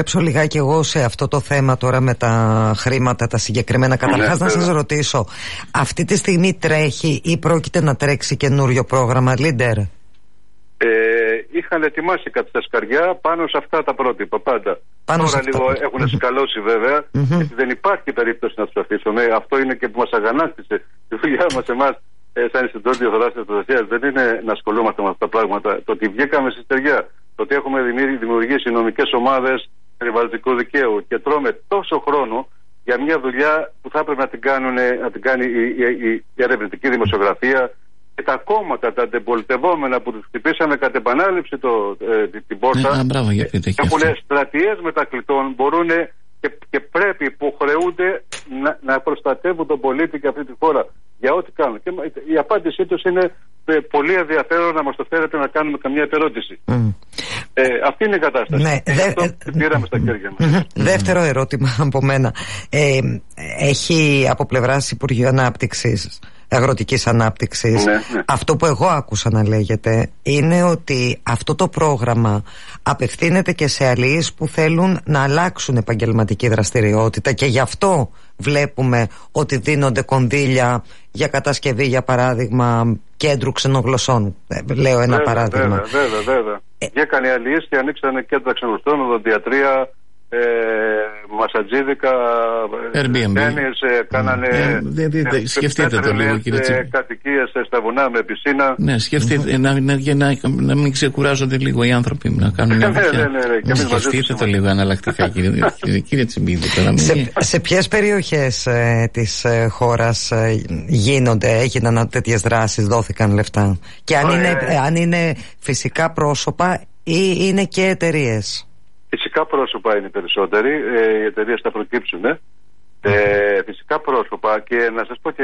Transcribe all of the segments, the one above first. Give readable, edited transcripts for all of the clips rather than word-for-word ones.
Λιγάκι εγώ σε αυτό το θέμα τώρα με τα χρήματα τα συγκεκριμένα. Καταρχάς να σας ρωτήσω, αυτή τη στιγμή τρέχει ή πρόκειται να τρέξει καινούριο πρόγραμμα Leader? Είχαν ετοιμάσει κάτι στα σκαριά πάνω σε αυτά τα πρότυπα πάντα. Τώρα λίγο έχουν σκαλώσει βέβαια, γιατί δεν υπάρχει περίπτωση να τους αφήσουμε. Αυτό είναι και που μας αγανάκτησε η δουλειά μας εμάς σαν Ινστιτούτο Θαλάσσιας Προστασίας. Δεν είναι να ασχολούμαστε με αυτά τα πράγματα. Το ότι βγήκαμε στη στεριά, το ότι έχουμε δημιουργήσει νομικές ομάδες περιβαλλοντικού δικαίου και τρώμε τόσο χρόνο για μια δουλειά που θα έπρεπε να την κάνει η ερευνητική δημοσιογραφία και τα κόμματα, τα αντιπολιτευόμενα που τους χτυπήσαμε κατ' επανάληψη την πόρτα. Έχουν στρατιές μετακλητών, μπορούν και πρέπει, υποχρεούνται να προστατεύουν τον πολίτη και αυτή τη χώρα για ό,τι κάνουν. Και η απάντησή τους είναι πολύ ενδιαφέρον να μας το φέρετε να κάνουμε καμιά ερώτηση. Αυτή είναι η κατάσταση. Ναι, πήραμε στα χέρια μας. Δεύτερο ερώτημα από μένα. Έχει από πλευράς Υπουργείου Ανάπτυξης, Αγροτικής Ανάπτυξης, αυτό που εγώ άκουσα να λέγεται είναι ότι αυτό το πρόγραμμα απευθύνεται και σε αλληλείς που θέλουν να αλλάξουν επαγγελματική δραστηριότητα και γι' αυτό βλέπουμε ότι δίνονται κονδύλια για κατασκευή, για παράδειγμα, κέντρου ξενογλωσσών. Λέω ένα παράδειγμα. Βέβαια. Βγήκαν οι αλληλείς και ανοίξανε κέντρα ξενογλωσσών, οδοντιατρία, μασατζίδικα, τένις, κάνανε σκεφτείτε το λίγο, κύριε Τσίπη, κατοικίες στα βουνά με πισίνα. Ναι, σκεφτείτε να μην ξεκουράζονται λίγο οι άνθρωποι να κάνουν μια δουλειά. Σκεφτείτε το λίγο αναλλακτικά, κύριε Τσίπη. Σε ποιες περιοχές της χώρας έγιναν τέτοιες δράσεις, δόθηκαν λεφτά? Και αν είναι φυσικά πρόσωπα ή είναι και εταιρείες? Φυσικά πρόσωπα είναι περισσότεροι, οι εταιρείες θα προκύψουν. Φυσικά πρόσωπα, και να σας πω και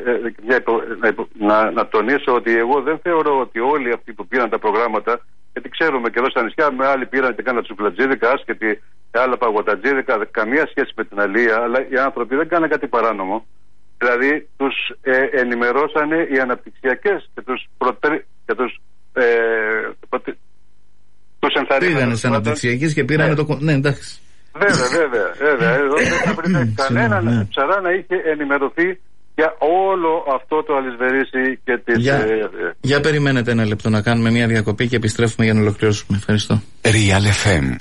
να τονίσω ότι εγώ δεν θεωρώ ότι όλοι αυτοί που πήραν τα προγράμματα, γιατί ξέρουμε και εδώ στα νησιά με άλλοι πήραν και κάναν τσουκλατζίδικα, άσχετοι, άλλα παγωτατζίδικα, καμία σχέση με την αλία, αλλά οι άνθρωποι δεν κάναν κάτι παράνομο. Δηλαδή τους ενημερώσανε οι αναπτυξιακές και τους πήγανε στις αναπτυξιακές και πήρανε το... Ναι, εντάξει. Βέβαια. Εδώ δεν θα πρέπει κανέναν ψαρά να είχε ενημερωθεί για όλο αυτό το αλυσβερίσι και τις... Για περιμένετε ένα λεπτό να κάνουμε μια διακοπή και επιστρέφουμε για να ολοκληρώσουμε. Ευχαριστώ. Real FM.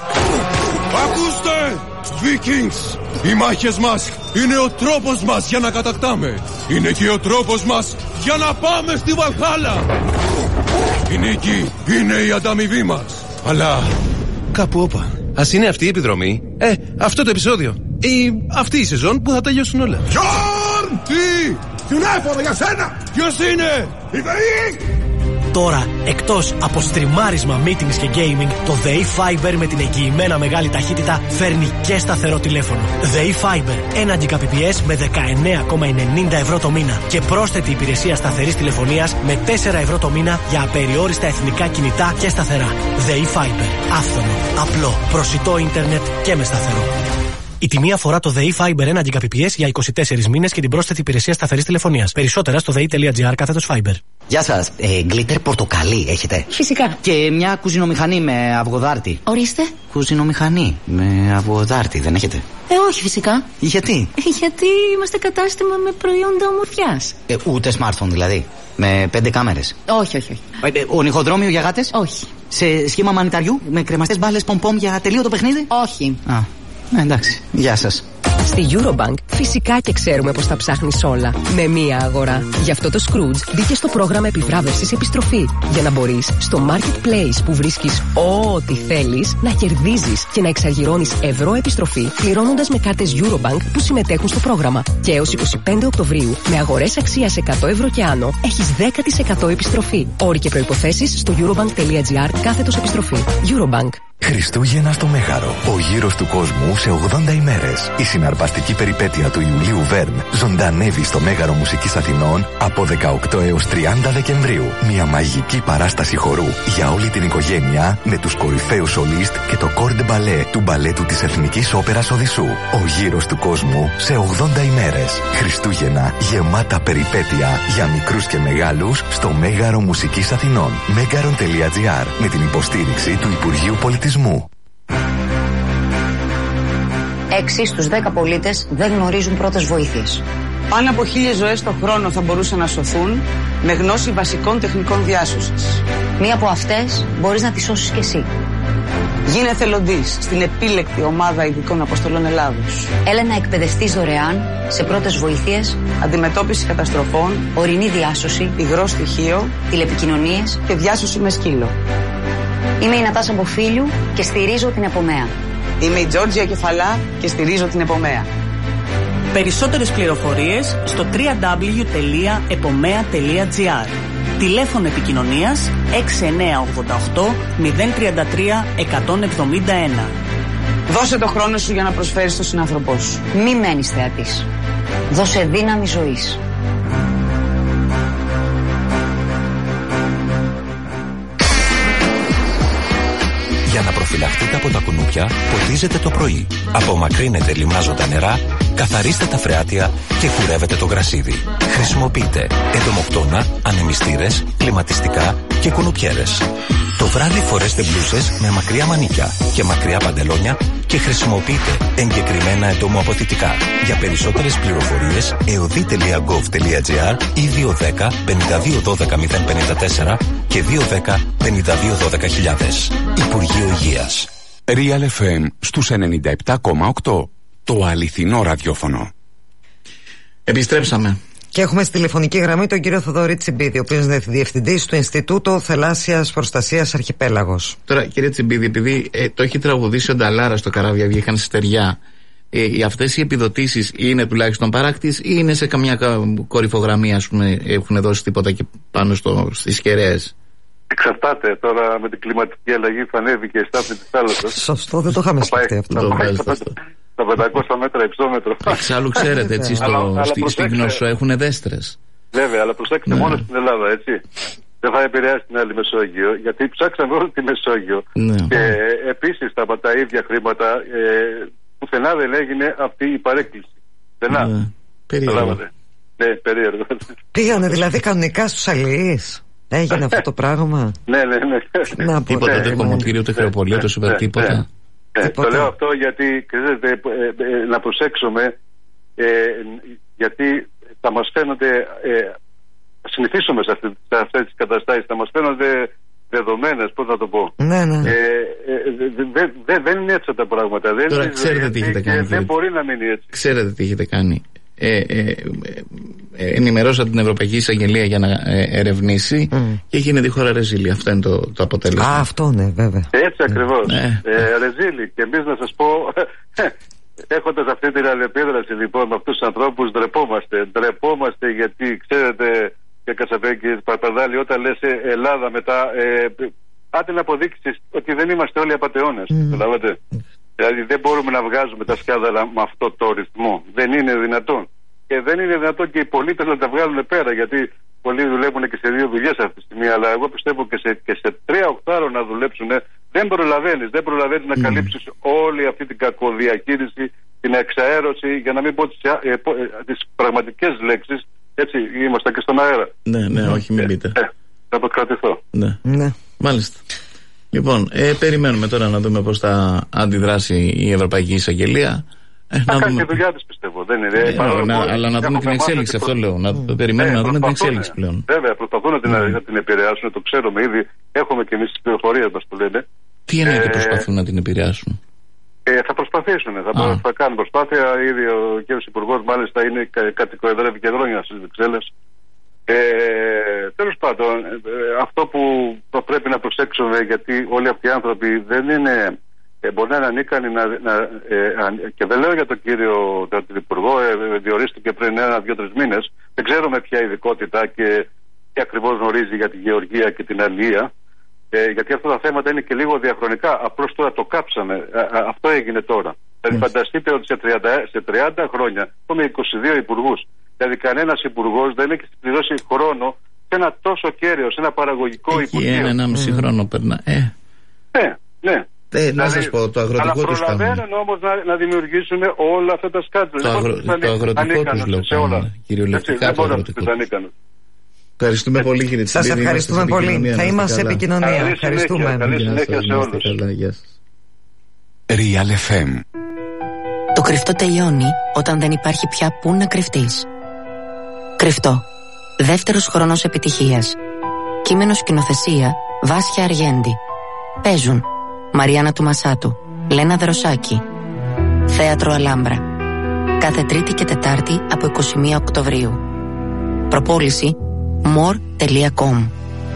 Ακούστε! Vikings! Οι μάχες μας είναι ο τρόπος μας για να κατακτάμε. Είναι και ο τρόπος μας για να πάμε στη Βαλχάλα. Η νίκη είναι η ανταμοιβή μας. Αλλά κάπου όπα. Ας είναι αυτή η επιδρομή, αυτό το επεισόδιο, ή αυτή η σεζόν που θα τελειώσουν όλα. Γιον! Τι! Τηλέφωνο για σένα! Ποιος είναι? Η ΔΕΗ! Τώρα, εκτός από στριμάρισμα, meetings και gaming, το ΔΕΗ Fiber με την εγγυημένα μεγάλη ταχύτητα φέρνει και σταθερό τηλέφωνο. ΔΕΗ Fiber, 1 Gbps με 19,90 ευρώ το μήνα και πρόσθετη υπηρεσία σταθερής τηλεφωνίας με 4 ευρώ το μήνα για απεριόριστα εθνικά κινητά και σταθερά. ΔΕΗ Fiber, άφθονο, απλό, προσιτό ίντερνετ και με σταθερό. Η τιμή αφορά το ΔΕΗ Fiber 1 Gbps για 24 μήνες και την πρόσθετη υπηρεσία σταθερής τηλεφωνίας. Περισσότερα στο dei.gr/Fiber. Γεια σας. Γκλίτερ πορτοκαλί έχετε? Φυσικά. Και μια κουζινομηχανή με αυγοδάρτη. Ορίστε. Κουζινομηχανή με αυγοδάρτη δεν έχετε? Όχι φυσικά. Γιατί? Γιατί είμαστε κατάστημα με προϊόντα ομορφιάς. Ούτε smartphone δηλαδή? Με 5 κάμερες? Όχι. Ονυχοδρόμιο για γάτες? Όχι. Σε σχήμα μανιταριού με κρεμαστές μπάλες πομ-πομ για τελείωτο παιχνίδι? Όχι. Εντάξει. Γεια σας. Στη Eurobank φυσικά και ξέρουμε πως τα ψάχνεις όλα με μία αγορά. Γι' αυτό το Scrooge μπήκε στο πρόγραμμα επιβράβευσης επιστροφή. Για να μπορείς στο Marketplace που βρίσκεις ό,τι θέλεις να κερδίζεις και να εξαργυρώνεις ευρώ επιστροφή πληρώνοντας με κάρτες Eurobank που συμμετέχουν στο πρόγραμμα. Και έως 25 Οκτωβρίου με αγορές αξίας 100 ευρώ και άνω έχεις 10% επιστροφή. Όροι και προϋποθέσεις στο eurobank.gr/επιστροφή. Eurobank. Χριστούγεννα στο Μέγαρο. Ο γύρος του κόσμου σε 80 ημέρες. Η συναρπαστική περιπέτεια του Ιουλίου Βέρν ζωντανεύει στο Μέγαρο Μουσικής Αθηνών από 18 έως 30 Δεκεμβρίου. Μια μαγική παράσταση χορού για όλη την οικογένεια με τους κορυφαίους σολίστ και το κορ ντε μπαλέ του μπαλέτου της Εθνικής Όπερας Οδυσσού. Ο γύρος του κόσμου σε 80 ημέρες. Χριστούγεννα γεμάτα περιπέτεια για μικρούς και μεγάλους στο Μέγαρο Μουσικής Αθηνών. Megaron.gr με την υποστήριξη του Υπουργείου Πολιτισμού. 6 στους 10 πολίτες δεν γνωρίζουν πρώτες βοήθειες. Πάνω από 1.000 ζωές το χρόνο θα μπορούσαν να σωθούν με γνώση βασικών τεχνικών διάσωσης. Μία από αυτές μπορείς να τη σώσεις κι εσύ. Γίνε εθελοντής στην επίλεκτη ομάδα ειδικών αποστολών Ελλάδος. Έλα να εκπαιδευτείς δωρεάν σε πρώτες βοήθειες, αντιμετώπιση καταστροφών, ορεινή διάσωση, υγρό στοιχείο, τηλεπικοινωνίες και διάσωση με σκύλο. Είμαι η Νατάσα Μποφίλιου και στηρίζω την Επομέα. Είμαι η Τζόρτζια Κεφαλά και στηρίζω την Επομέα. Περισσότερες πληροφορίες στο www.epomea.gr. Τηλέφωνο επικοινωνίας 6988 033 171. Δώσε το χρόνο σου για να προσφέρεις στον συνάνθρωπό σου. Μη μένεις θεατής. Δώσε δύναμη ζωής. Για να προφυλαχτείτε από τα κουνούπια, ποτίζετε το πρωί. Απομακρύνετε λιμνάζοντα νερά, καθαρίστε τα φρεάτια και κουρεύετε το γρασίδι. Χρησιμοποιείτε εντομοκτώνα, ανεμιστήρες, κλιματιστικά και κουνουπιέρες. Το βράδυ φορέστε μπλούζες με μακριά μανίκια και μακριά παντελόνια και χρησιμοποιείτε εγκεκριμένα εντομοαποθητικά. Για περισσότερες πληροφορίες, eodi.gov.gr ή 210 52 12 054 και 210 52 12 000. Υπουργείο Υγείας. Real FM στους 97,8. Το αληθινό ραδιόφωνο. Επιστρέψαμε. Και έχουμε στη τηλεφωνική γραμμή τον κύριο Θοδωρή Τσιμπίδη, ο οποίος είναι διευθυντής του Ινστιτούτου Θαλάσσιας Προστασίας Αρχιπέλαγος. Τώρα, κύριε Τσιμπίδη, επειδή το έχει τραγουδήσει ο Νταλάρα στο καράβια, βγήκαν στεριά. Αυτές οι επιδοτήσεις είναι τουλάχιστον παράκτης ή είναι σε καμιά κορυφογραμμή, ας πούμε, έχουν δώσει τίποτα και πάνω στις κεραίες? Εξαρτάται. Τώρα με την κλιματική αλλαγή θα ανέβει και η στάθμη της θάλασσας. Σωστό, δεν το είχαμε σκεφτεί αυτό. Τα 500 μέτρα υψόμετρο. Εξάλλου ξέρετε, έτσι, στη Γνώσο έχουν δέστρες. Βέβαια, αλλά προσέξτε, μόνο στην Ελλάδα, έτσι. Δεν θα επηρεάσει την άλλη Μεσόγειο, γιατί ψάξαμε όλη τη Μεσόγειο. Ναι. Και επίσης τα ίδια χρήματα πουθενά δεν έγινε αυτή η παρέκκληση. Πουθενά. Ναι. Περίεργο. Ναι, περίεργο. Πήγανε δηλαδή κανονικά στους αλληλείς. Έγινε αυτό το πράγμα. Ναι. Τίποτα, ούτε κομμωτήριο, ούτε χρεοπολείο, ούτε σούπερ, τίποτα. Το λέω αυτό γιατί, ξέρετε, να προσέξουμε, γιατί θα μας φαίνονται, συνηθίσουμε σε αυτές τις καταστάσεις, θα μας φαίνονται δεδομένες, πώς να το πω. Ναι. Δεν είναι έτσι τα πράγματα. Τώρα ξέρετε τι έχετε κάνει. Δεν μπορεί να μείνει έτσι. Ξέρετε τι έχετε κάνει. Ενημερώσα την Ευρωπαϊκή Εισαγγελία για να ερευνήσει και έγινε τη χώρα ρεζίλη. Αυτό είναι το αποτέλεσμα. Αυτό ναι, βέβαια. Έτσι ακριβώς. Ρεζίλη. Και εμείς να σας πω, έχοντας αυτή την αλληλεπίδραση λοιπόν με αυτούς τους ανθρώπους, ντρεπόμαστε γιατί ξέρετε, και Κατσαπέκη, Παπαδάλη, όταν λες Ελλάδα μετά, άντε να αποδείξεις ότι δεν είμαστε όλοι απατεώνες. Καταλάβατε. Δηλαδή δεν μπορούμε να βγάζουμε τα σκάνδαλα με αυτό το ρυθμό. Δεν είναι δυνατόν. Και δεν είναι δυνατόν και οι πολίτες να τα βγάλουν πέρα, γιατί πολλοί δουλεύουν και σε 2 δουλειές αυτή τη στιγμή. Αλλά εγώ πιστεύω και σε 3 ώρες να δουλέψουν δεν προλαβαίνεις να καλύψεις όλη αυτή την κακοδιαχείριση, την εξαέρωση, για να μην πω τις πραγματικές λέξεις. Έτσι, είμαστε και στον αέρα. Ναι, όχι, μην πείτε. Θα το κρατηθώ. Ναι. Μάλιστα. Λοιπόν, περιμένουμε τώρα να δούμε πώς θα αντιδράσει η Ευρωπαϊκή Εισαγγελία. Θα κάνει τη δουλειά της, πιστεύω. Δεν είναι. Αλλά να δούμε την εξέλιξη, αυτό λέω. Να περιμένουμε να δούμε την εξέλιξη πλέον. Βέβαια, προσπαθούν να την επηρεάσουν, το ξέρουμε ήδη. Έχουμε και εμείς τις πληροφορίες μας που λένε. Τι εννοείται προσπαθούν να την επηρεάσουν? Θα προσπαθήσουν, θα κάνουν προσπάθεια. Ήδη ο κ. Υπουργός μάλιστα είναι κατοικοεδρεύει και χρόνια στις Βρυξέλλες. Τέλος πάντων, αυτό που πρέπει να προσέξουμε, γιατί όλοι αυτοί οι άνθρωποι δεν είναι, μπορεί να είναι ανίκανοι και δεν λέω για τον κύριο τον Υπουργό, διορίστηκε πριν 1-2-3 μήνες, δεν ξέρουμε ποια ειδικότητα και τι ακριβώς γνωρίζει για τη γεωργία και την αλληλεία, γιατί αυτά τα θέματα είναι και λίγο διαχρονικά, απλώς τώρα το κάψαμε, αυτό έγινε τώρα. Δηλαδή φανταστείτε ότι σε 30 χρόνια έχουμε 22 υπουργούς. Δηλαδή κανένας υπουργός δεν έχει πληρώσει χρόνο σε ένα τόσο κέριο, σε ένα παραγωγικό υπουργείο. 1,5 χρόνο περνά. Ναι. Να σας πω, το αγροτικό τους κάνουν. Αλλά προλαβαίνουν όμως να δημιουργήσουν όλα αυτά τα σκάτια. Το αγροτικό τους λέω κάνουν. Κυριολεκτικά το αγροτικό. Ευχαριστούμε πολύ, κύριε Τσιμπίδη. Σας ευχαριστούμε πολύ. Θα είμαστε σε επικοινωνία. Ευχαριστούμε. Καλή συνέχεια σε όλους. Real FM. Το κρυφτό τελειώνει όταν δεν υπάρχει πια πού να κρυφτείς. Κρυφτό. Δεύτερος χρόνος επιτυχίας. Κείμενο σκηνοθεσία Βάσια Αργέντη. Παίζουν Μαριάννα Τουμασάτου, Λένα Δροσάκη. Θέατρο Αλάμπρα. Κάθε Τρίτη και Τετάρτη από 21 Οκτωβρίου. Προπόληση more.com.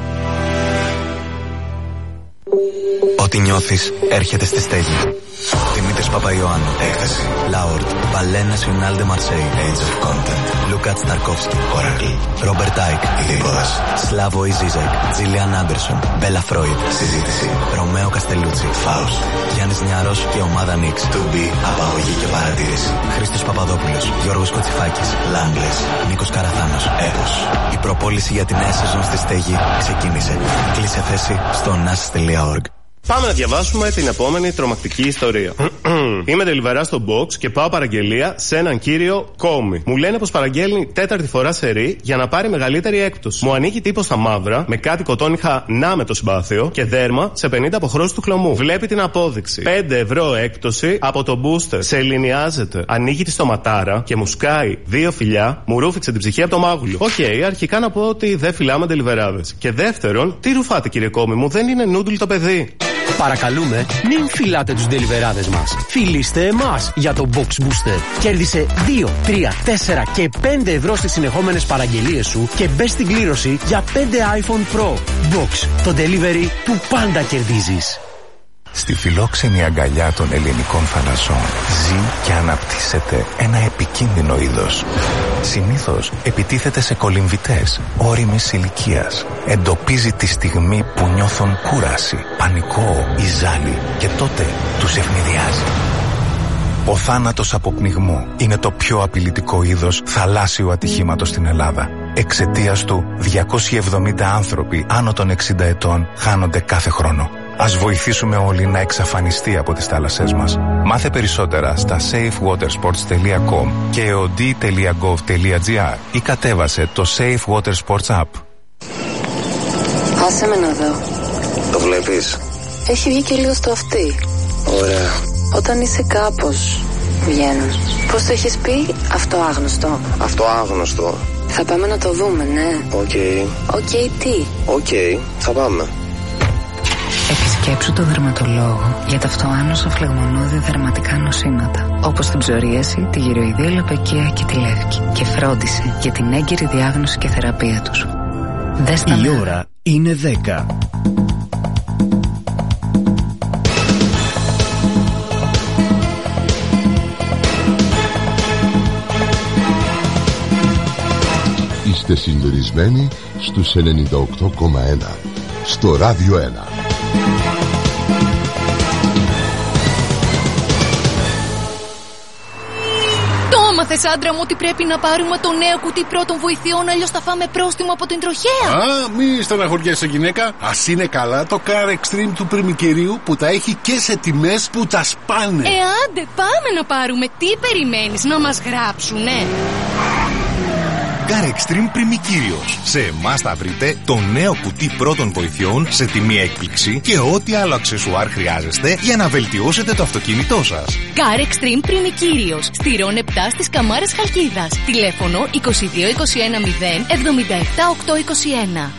Ό,τι νιώθεις έρχεται στη Στέγη. Δημήτρης Παπαϊωάννου. Έκθεση. Λάουρτ. Ballet National de Marseille. Age of Content. Λούκατ Σταρκόφσκι. Oracle. Ρόμπερτ Άικ. Ιδίποδας. Σλάβο Ιζίζεκ. Τζίλιαν Άντερσον. Μπέλα Φρόιντ. Συζήτηση. Ρωμαίο Καστελούτσι. Φάουστ. Γιάννης Νιάρος και ομάδα Νίξ. To be. Απαγωγή και παρατήρηση. Χρήστος Παπαδόπουλος. Γιώργος Κοτσιφάκης. Λάγκλες. Νίκος Καραθάνος. Έπος. Η προπόληση για τη νέα σεζόν στη Στέγη ξεκίνησε. Κλείσε θέση στο nas.org. Πάμε να διαβάσουμε την επόμενη τρομακτική ιστορία. Είμαι τελιβερά στο box και πάω παραγγελία σε έναν κύριο Κόμι. Μου λένε πως παραγγέλνει τέταρτη φορά σερί για να πάρει μεγαλύτερη έκπτωση. Μου ανοίγει τύπο στα μαύρα με κάτι κοτόνιχα να με το συμπάθειο και δέρμα σε 50 αποχρώσεις του χλωμού. Βλέπει την απόδειξη. 5 ευρώ έκπτωση από το booster. Σε ελληνιάζεται. Ανοίγει τη στοματάρα και μου σκάει 2 φιλιά. Μου ρούφηξε την ψυχή από το μάγουλιο. Οκ, αρχικά να πω ότι δεν φυλάμε τελιβεράδες. Και δεύτερον, τι ρουφάτε κύριε Κόμι μου, δεν είναι νούντλ το παιδί. Παρακαλούμε, μην φυλάτε τους ντελιβεράδες μας. Φιλήστε εμάς για το Box Booster. Κέρδισε 2, 3, 4 και 5 ευρώ στις συνεχόμενες παραγγελίες σου και μπες στην κλήρωση για 5 iPhone Pro. Box, το delivery που πάντα κερδίζεις. Στη φιλόξενη αγκαλιά των ελληνικών θαλασσών ζει και αναπτύσσεται ένα επικίνδυνο είδος. Συνήθως επιτίθεται σε κολυμβητές όριμης ηλικίας. Εντοπίζει τη στιγμή που νιώθουν κούραση, πανικό ή ζάλι και τότε τους ευνηδιάζει. Ο θάνατος από πνιγμό είναι το πιο απειλητικό είδος θαλάσσιου ατυχήματος στην Ελλάδα. Εξαιτίας του 270 άνθρωποι άνω των 60 ετών χάνονται κάθε χρόνο. Ας βοηθήσουμε όλοι να εξαφανιστεί από τις θάλασσές μας. Μάθε περισσότερα στα safewatersports.com και eod.gov.gr ή κατέβασε το Safe Water Sports App. Άσε με να δω. Το βλέπεις? Έχει βγει και λίγο στο αυτί. Ωραία. Όταν είσαι κάπως, βγαίνουν. Πώς το έχεις πει? Αυτό άγνωστο. Αυτό άγνωστο. Θα πάμε να το δούμε, ναι. Οκ. Οκ, τι? Οκ, θα πάμε. Επισκέψου το δερματολόγο για τα αυτοάνωσα φλεγμονώδη δερματικά νοσήματα, όπως την ψωρίαση, τη γυροειδία λαπαικία και τη λεύκη, και φρόντισε για την έγκαιρη διάγνωση και θεραπεία τους. Η ώρα είναι 10. Είστε συντονισμένοι στους 98,1 στο Ράδιο 1. Μάθες άντρα μου ότι πρέπει να πάρουμε το νέο κουτί πρώτων βοηθειών, αλλιώς θα φάμε πρόστιμο από την τροχέα. Α, μη στεναχωριέσαι γυναίκα. Ας είναι καλά το Car Extreme του Πριμικερίου που τα έχει και σε τιμές που τα σπάνε. Άντε πάμε να πάρουμε. Τι περιμένεις, να μας γράψουνε? Car Extreme Πριμικύριος. Σε εμάς θα βρείτε το νέο κουτί πρώτων βοηθειών σε τιμή έκπληξη και ό,τι άλλο αξεσουάρ χρειάζεστε για να βελτιώσετε το αυτοκίνητό σας. Car Extreme Πριμικύριος. Στη Ρον 7 στις Καμάρες Χαλκίδας. Τηλέφωνο 22 21 0 77 821.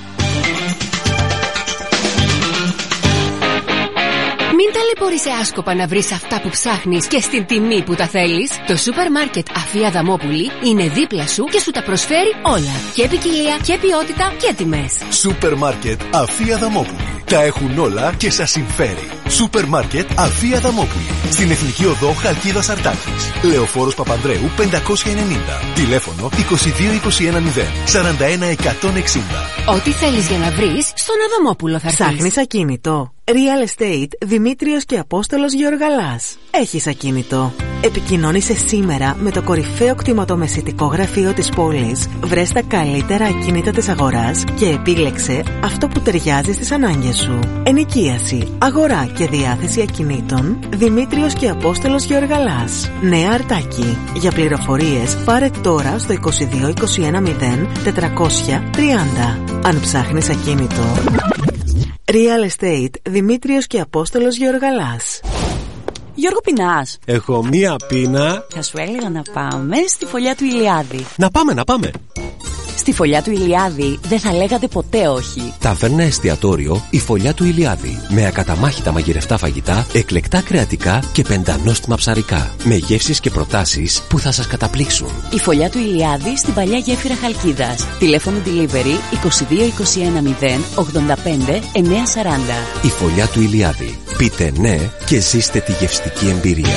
Μην ταλαιπωρείσαι άσκοπα να βρεις αυτά που ψάχνεις και στην τιμή που τα θέλεις. Το σούπερ μάρκετ Αφία Δαμόπουλη είναι δίπλα σου και σου τα προσφέρει όλα. Και ποικιλία και ποιότητα και τιμές. Σούπερ μάρκετ Αφία Δαμόπουλη. Τα έχουν όλα και σας συμφέρει. Σούπερ μάρκετ Αφία Δαμόπουλη. Στην Εθνική Οδό Χαλκίδας Αρτάκης. Λεωφόρος Παπανδρέου 590. Τηλέφωνο 22 21 0 41 160. Ό,τι θέλεις για να βρεις, στον Αδαμόπουλο θα έρθεις. Ψάχνεις ακίνητο? Real Estate Δημήτριος και Απόστολος Γεωργαλάς. Έχεις ακίνητο? Επικοινώνησε σήμερα με το κορυφαίο κτηματομεσητικό γραφείο της πόλης. Βρες τα καλύτερα ακίνητα της αγοράς και επίλεξε αυτό που ταιριάζει στις ανάγκες σου. Ενοικίαση, αγορά και διάθεση ακινήτων. Δημήτριος και Απόστολος Γεωργαλάς. Νέα Αρτάκη. Για πληροφορίες πάρε τώρα στο 22 21 0 430. Αν ψάχνεις ακίνητο, Real Estate Δημήτριος και Απόστολος Γεωργαλάς. Γιώργο, πεινάς? Έχω μία πείνα. Θα σου έλεγα να πάμε στη Φωλιά του Ηλιάδη. Να πάμε. Στη Φωλιά του Ηλιάδη δεν θα λέγατε ποτέ όχι. Ταβέρνα εστιατόριο η Φωλιά του Ηλιάδη. Με ακαταμάχητα μαγειρευτά φαγητά, εκλεκτά κρεατικά και πεντανόστιμα ψαρικά. Με γεύσεις και προτάσεις που θα σας καταπλήξουν. Η Φωλιά του Ηλιάδη στην παλιά γέφυρα Χαλκίδας. Τηλέφωνο delivery 22 21 0 85 940. Η Φωλιά του Ηλιάδη. Πείτε ναι και ζήστε τη γευστική εμπειρία.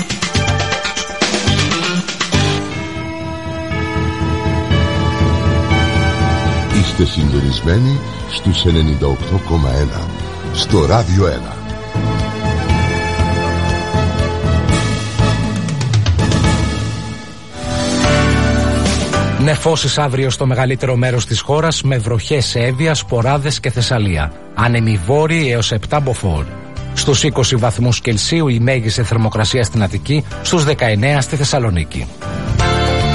Είστε συντονισμένοι στους 98,1 στο Ράδιο 1. Νεφώσεις αύριο στο μεγαλύτερο μέρος της χώρας με βροχές σε Εύβοια, Σποράδες και Θεσσαλία. Άνεμοι βόρειοι έως 7 μποφόρ. Στους 20 βαθμούς Κελσίου η μέγιστη θερμοκρασία στην Αττική, στους 19 στη Θεσσαλονίκη.